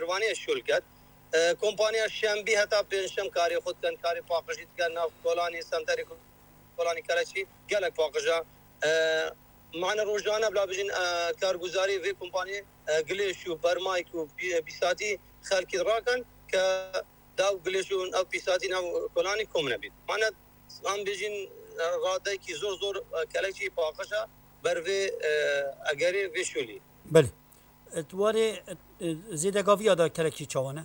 باجروانی شولکت کمپانیا شنبی هتا پنجشم کاری خود کن کاری پاکشید کن ناف کلانی سنتری کلانی کلاشی گلک پاکشا معنا روزانه بلا بجن کارگزاری و کمپانی گلیش و برمایک و بیساتی خالقی راکن که داو گلیشون او بیساتی ناو کلانی کم نبید معنا هم بجن راده کی زور کلاشی پاکشا بروی اگری وشولی بله تواره زیدگاوی ادا کلکی چوانه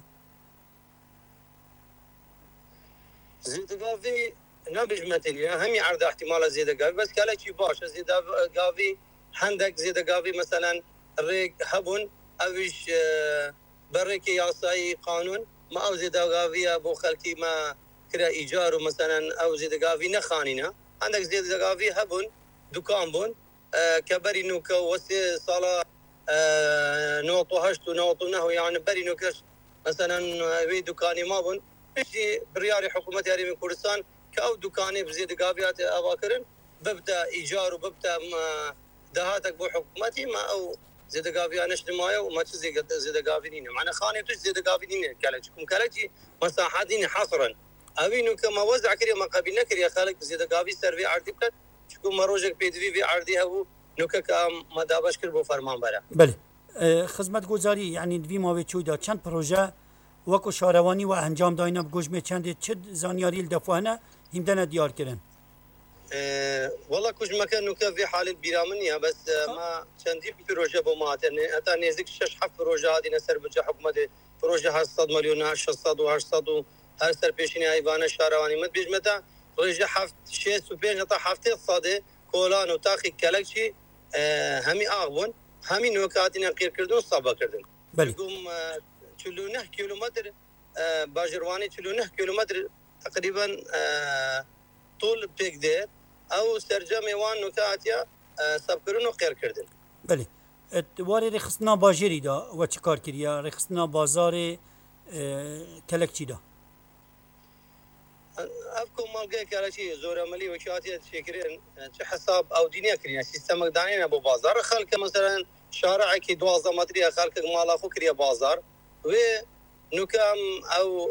زیدگاوی نبجمتنی همي عرض احتمال زيادة بس كلا شيء باش زيادة قاوي عندك زيادة قاوي مثلا ريق هبون اوش بريك ياساي قانون ما او زيادة قاوي ابو خلكي ما كرا ايجار مثلا او زيادة قاوي نخانينا عندك زيادة قاوي هبون دكان بون كبري نوكا وسي صالة نوطو هشتو نوطو نهو يعني بري نوكش مثلا وي دكاني ما بون بشي برياري حكومتي هاري من كردستان كأو دكاني بزيد قابيات أباكرن ببدأ إيجار وببدأ دهاتك بو حكومتي ما أو زيد قابيا نشر مايا وما تزي زيد قابينين معنا خاني بتش زيد قابينين كالجكم كالجي مساحاتين حصرا أبينو كما وزع كريا ما قابلنا كريا خالك زيد قابي سيرفي عردي بكت شكو مروجك بيدوي في عردي هو نوكا كام مدابش كر بو فرمان برا بله خدمت گذاری یعنی دوی ماوی چویدا چند پروژه وکو شاروانی و انجام داینه بگوشمه چند چه زانیاری دفعه همدن دیار کردن والله كوش مكان نوكا في حال البيرامنيا بس ما شندي بروجه بوماتني حتى نزيك شش حف بروجه هذه نسر بجا حكومه بروجه 800 مليون 600 و800 هر سر پیشنی ایوان شاروانی مت بجمتا بروجه حفت 6 و 5 تا هفته صاده کولان و تاخی کلکشی همي اغبون همي نوكاتنا قير كردون صابا كردن يقوم 49 كيلومتر باجرواني 49 كيلومتر تقريبا طول بيقدر او سرجم يوان نكاتيا سبكرون وقير كردن بله واري رخصنا باجري دا و چکار کریا رخصنا بازار کلکچی دا افكم مالقى كالاشي زور عملي وشاتي تشكرين حساب او دنيا كريا سيستم دانين ابو بازار خلك مثلا شارع كي دوازه مدري خلك مال اخو كريا بازار و نكام او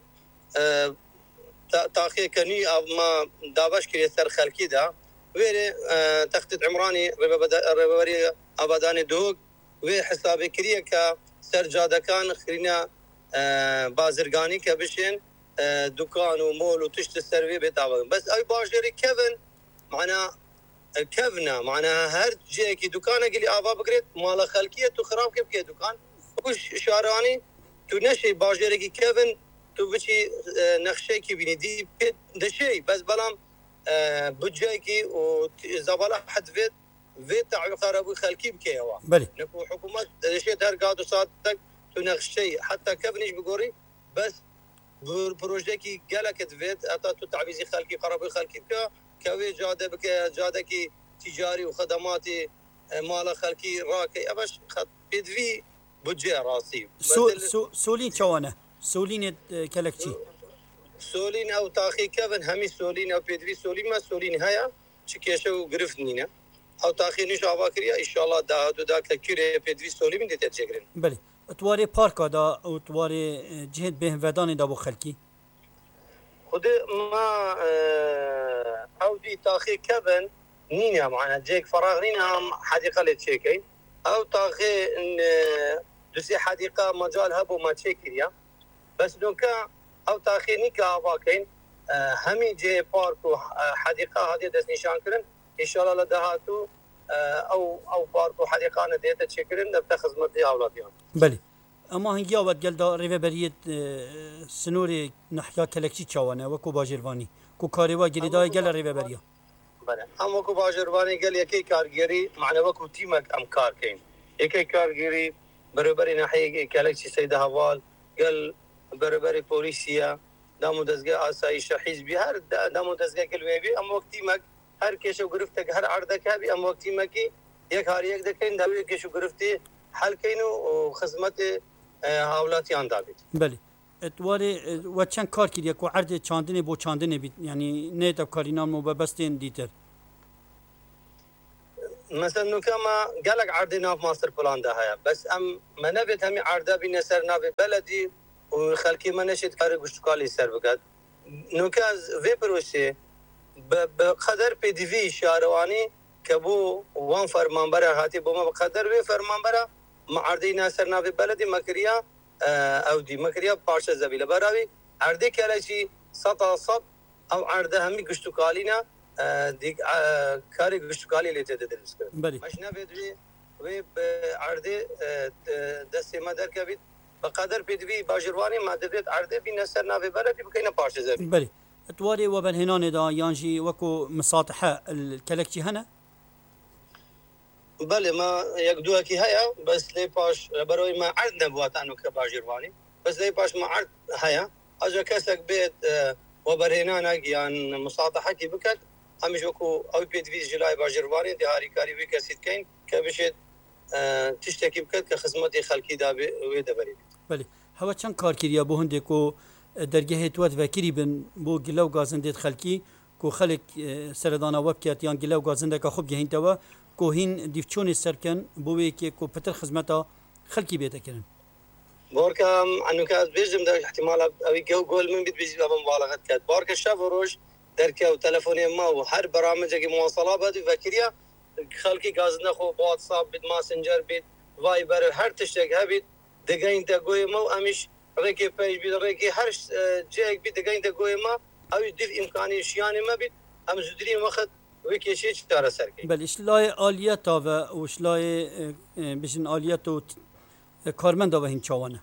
تاخي كني او ما دابش كريا سر خلكي دا ويري تخت عمراني ربابري ابداني دوق وحسابي كريا ك سر جاده كان خرينا بازرگاني كبشين دكان ومول وتشتري السيرفي بتاعهم بس اي باجري كيفن معنا كيفنا معنا هر جيكي دكان قال ابا بقريت مال خلكيه تو خراب كيف دكان وش شاراني تو نشي باجري كيفن تو بشي نخشي كي بيني دي ده شيء بس بلام بجيكي وزباله حد في تاع خراب خلكي بكيوا بلي نكو حكومه شيء دار قادو صادق تو نخشي حتى كيفنيش بقوري بس بروجه کی گلک دوید اتا تو تعویض خلقی قرابی خلقی که جاده بک جاده کی تجاری و خدماتی مال خلقی راکی ابش خد بدوی بودجه راسی سولین چوانه سولین کلکچی سولین او تاخی کبن همی سولین او بدوی سولین ما سولین هيا چکیشو گرفتنینه او تاخی نش آوا کریا ان شاء الله دا کلکیره بدوی سولین دیت چگرن بله اتواري باركا دا اتواري جهد به ودان دا بو خلكي خود ما او دي تاخي كبن نينا معنا جيك فراغ نينا حديقه لتشيكي او تاخي ان دوسي حديقه مجال هبو ما تشيكيا بس نوكا او تاخي نيكا باكين همي جي بارك حديقه هذه دس نشان كرن ان شاء الله لدهاتو او بارك حديقه نديت تشكرن نفتخ خدمتي اولاديان بله اما هنگیا ود گل دا ریوبریت سنوری نحیا کلکچی چاوانه وکو باجروانی کو کاریوا گلیدای گل ریوبریا بله اما کو باجروانی گل یکی کارگری معنی وکو تیمک ام کار کین یکی کارگری برابر ناحیه کلکچی سید حوال گل برابر پلیسیا دامو دزگه آسایش حزبی هر دامو دزگه گل وی اما تیمک هر کیشو گرفته هر عرضه که اما تیمکی یک هر یک دکین دا کیشو گرفته حل کینو خدمت هاولاتیان دابید بله اتواري وچن کار کردی کو عرض چاندنی بو چاندنی بیت یعنی نه تب کارینام مو ببستین دیتر مثلا نوكا ما قالك عرضنا في ماستر بلان ده هيا بس ما نبت همي عرضه بين سر نافي بلدي وخلكي ما نشد كاري قشتقالي سر بقد نوكا في بروسي بقدر بي دي في شارواني كبو وان فرمانبرا هاتي بوما بقدر في فرمانبرا ما عرضينا سر نافي بلدي مكريا او دي مكريا بارشا زبيله براوي عرضي كالاشي سطا صب او عرضه همي قشتقالينا دیگ کاری گشتکالی لیته دادرس کرد. بله. ماشینا بدوی و عرضه دست مادر کبید بقدر بدوی باجروانی مادریت عرضه بی نصر ناوی بردی بکنه پارچه زمین. بله. تواری و بالهنان دا یانجی وکو مساطحة الكلكتي هنا. بله ما یک دو کی هیا بس لی پاش برای ما عرض نبوات انو که باجروانی بس لی پاش ما عرض هیا اجا کسک بید و برهنان اگیان مساطحه کی بکد همش وكو او بي دي جلاي باجرواني دي هاري كاري بي كاسيت كاين كبشت تشتكي بكت كخدمتي خلقي دابي ويدبري بله هوا چند کار کریه بو هنده کو درگه توات وکری بن بو گلو گازنده خلقی کو خلق سردانا وبکت یان گلو گازنده که خوب گهین توا کو هین دیفچون سرکن بو وی کو پتر خدمتا خلقی بیت کرن بوركم انه كان بيجم ده احتمال او جول من بيجي مبالغه كات بورك الشاف روج دركه وتلفوني ما وهر برامج مواصلات هذه فكريه خلقي غازنا خو واتساب بيت ماسنجر بيت فايبر هر تشتك هبيت دقين تقوي مو امش ريكي بيج بيت ريكي هر جاك بيت دقين تقوي ما او يدف امكاني شياني ما بيت ام زدرين وقت ويكي شيء ترى سركي بل اشلاي الياتا و اشلاي بجن الياتو کارمند و هین چاوانه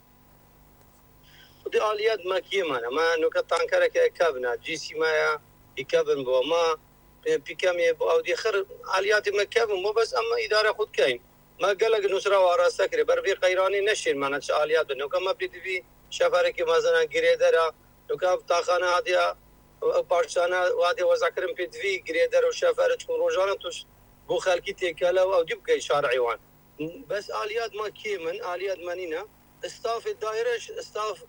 ودي آليات ما كيمانا ما نكتان كرك كابنا جيسي ما يكابن بو ما بيكامي بو او دي خر آليات ما كابن مو بس اما اداره خود كاين ما قالك نصرا ورا سكري بربي قيراني نشين معنا آليات بنو كما بدي في شفارك مثلا جريدرا نوكا تاخانه هاديا بارشانا وادي وذكرم بدي جريدر وشفاره تكون روجانا توش بو خالكي تيكالا او دي بكاي شارعيوان بس آليات ما كيمن آليات مانينا استاف الدائره استاف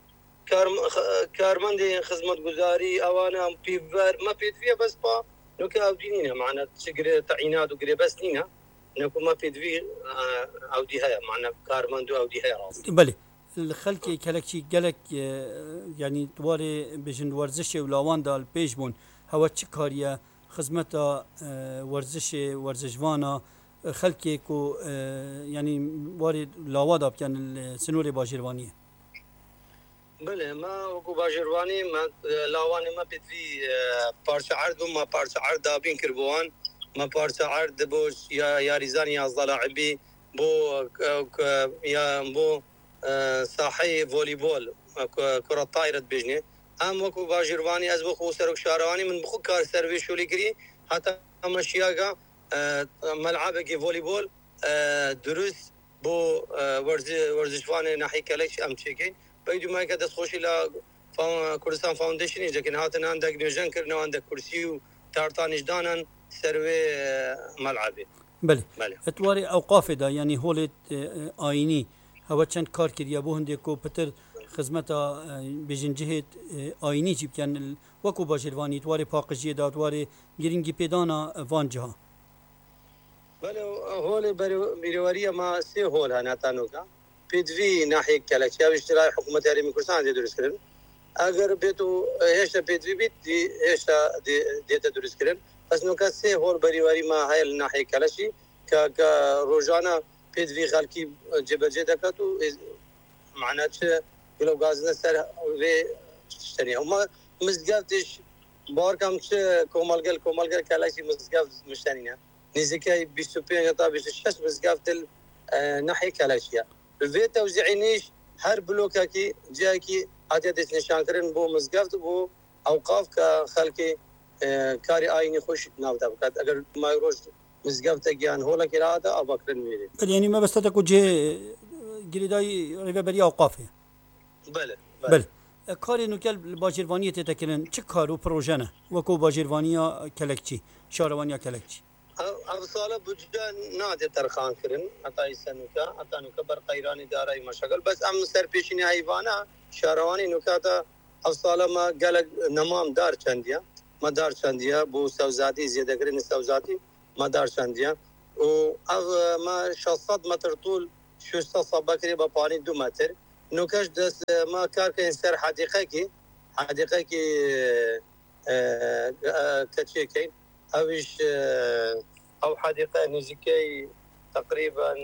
كارمندي خدمت گزاري اوانا بيبر ما بيدفي بس با نوكا اودينينا معنا تشغل تعيينات وغري بس لينا نوكا ما بيدفي اودي هيا معنا كارمند اودي هيا راس بله الخلق كلكشي قالك يعني تواري بجن ورزش ولاوان دال بيجبون هوا تشكاريا خدمتا ورزشوانا خلقي كو يعني وارد لاوادا كان السنوري باجروانيه بله ما وكو باجرواني ما لاواني ما بدي بارشا عرض وما بارشا عرض دابين كربوان ما بارشا عرض بوش يا ريزان يا لاعبي بو يا بو صاحي فولي بول كرة طايرة بجنة ام وكو باجرواني از بخو سرك شارواني من بخو كار سيرفيس شولي كري حتى مشياغا ملعبك فولي بول دروس بو ورزشوان ناحية كلش ام تشيكين بيدو ما كده تخش الى كردستان فاونديشن اذا كان هاتنا عندك نيوجن كرنا عندك كرسي وتارتانش دانن سروي ملعبي بله اتواري اوقاف دا يعني هولت آيني هوا چند کار کریه بو هنده کو پتر خدمتا بجنجهت آيني جيب كان وكو باجرواني تواري پاقجيه دا تواري گرینگی پیدانا وانجها بله هول بریوریه ما سه هول هناتانوکا پیدوی ناحیه کلکشیا اشتراک حکومت هرمی کردستان درست کردن اگر بیتو هشتا پیدوی بیت هشتا دیتا درست کردن پس نوکا سه هول بریوری ما های ناحیه کلشی که روزانه پیدوی خلکی جبرجه دکتو معنات چه گلو گازنه سر و تشتنی اما مزگفتش بارکم چه کومالگل کلشی مزگفت مشتنیه نزكاي 25 تا 26 مزقافت ناحيه كلاشيا في توزيعينيش هر بلوكاكي جاكي عدد نشان كرن بو مزقافت بو اوقاف كخلقي كاري ايني خوش نافدا بكات اگر ما يروش مزقافت جان هولا كراده ابكرن ميري يعني ما بس تكو جي جريداي ريبري اوقافه بله کاری نوکل باجروانی تتکلن چه کارو پروژه وکو باجروانیا کلکچی شاروانیا کلکچی افصاله بجدا نادي ترخان كرن عطاي سنوكا عطانوكا برقيراني داري مشاغل بس ام سر پیشنی حیوانا شاروانی نوكاتا افصاله ما قالك نمام دار چنديا ما دار چنديا بو سوزاتي زياده كرن سوزاتي ما دار چنديا و ما 600 متر طول شوستا صباكري بپانی 2 متر نوکش دست ما کار که سر حدیقه کی کچی کی اوش او حدیقه نزدیکی تقریبا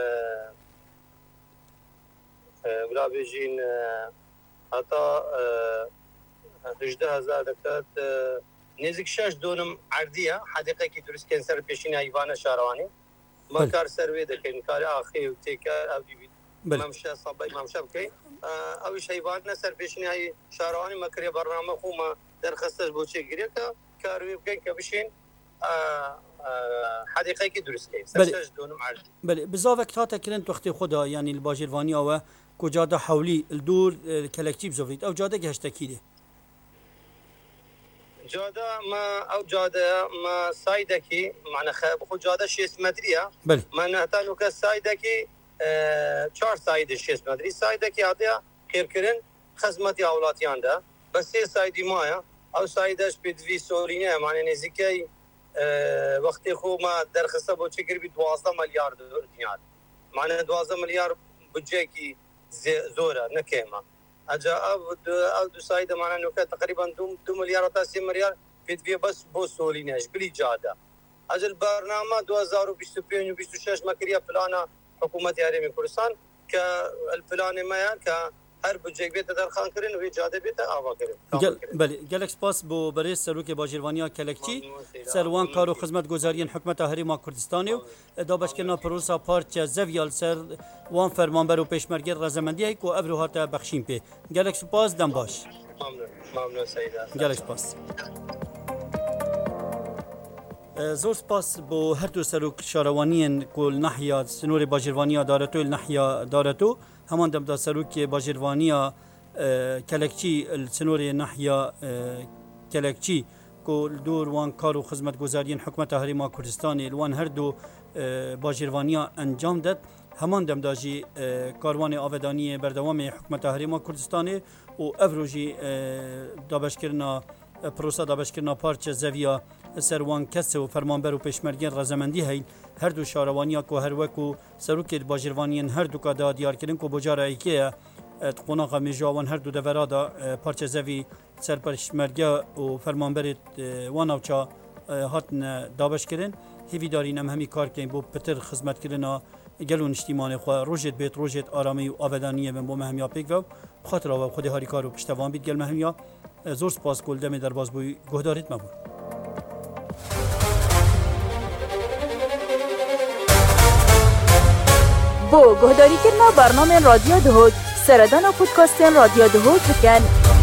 بلا بيجين حتى 18000 دكتات نزك 6 دونم عرديه حديقه كي درس كنسر بيشين ايوان شهرواني ما كار سروي دكن كار اخي وتيكار او دي ممشى صبي ممشى بكي او شيبان سر بيشين هاي شهرواني مكري برنامج خوما درخصت بوشي غريكا كاروي بكن كبشين حديقه كي درس كي 6 دونم عرديه بله بزاف تا كلنت وقت خدا يعني الباجرفانيا و كجاده حولي الدور كولكتيف زوفيت او جاده گشتكيده جاده ما او جاده ما سايدكي معنى خو جاده 6 متريه بله ما نحتاجو كسايدكي 4 سايد 6 متري سايدكي هذا كيركرن خدمتي اولاتيان ده بس سايدي مايا او سايدش بدوي سورينه معنى نزيكي وقتی خو ما درخصه بو چکر بی 12 مليار دینار معنی 12 مليار بودجه کی زوره نکیما اجا او دو ساید معنی نو تقریبا 2 مليار تا 3 مليار بدوی بس بو سولینش بلی جاده اجل برنامه 2025 و 26 مکریه پلانا حکومت حریم کردستان که الپلان ما که هر بودجه بیت در خان کرین و جاده بیت آوا کرین بله گلکس پاس بو برای سروک باجروانیا کلکچی سروان کار و خدمت گزاری حکومت حریم کردستان و دابش کنا پروسا پارچ زویال سر وان فرمانبر و پیشمرگی رضامندی کو ابروهات بخشیم په گلکس پاس دم باش ممنون سیدا گلکس پاس زور سپاس بو هر دو سروک شاروانین کل ناحیه سنور باجروانیا دارتو الناحیه دارتو همان دم دا سروک باجروانیا کلکچی السنور ناحیه کلکچی کل دور وان کار و خدمت گزارین حکومت حریم کردستان الوان هر دو باجروانیا انجام داد همان دم داجی کاروان آبادانی بردوام حکومت حریم کردستان و افروجی دابش کرنا پروسا دابش کرنا پارچ زویا سروان کس و فرمانبر و پیشمرگی رضامندی هی هر دو شاروانیا کو هر وکو سروک باجروانین هر دو کدا دیار کردن کو بجار ایکه قوناق میجوان هر دو دورادا پارچ زوی سر پیشمرگی و فرمانبر واناوچا هاتن دابش کردن هیوی دارین همی کار کردن بو پتر خدمت کردن گلون اجتماعی خو روجت بیت روجت آرامی و آبادانیه بن بو مهمیا پیک و خاطر و خودی هاری کارو پشتوان بید گل مهمیا زور سپاس گل دم در باز بوی گهداریت مبود بو گهداری کردن برنامه رادیو دهود سردان و پودکاستن رادیو دهود بکن